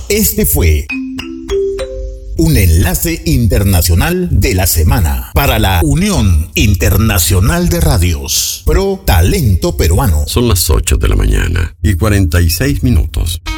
Este fue un enlace internacional de la semana para la Unión Internacional de Radios Pro Talento Peruano. Son las 8 de la mañana y 46 minutos.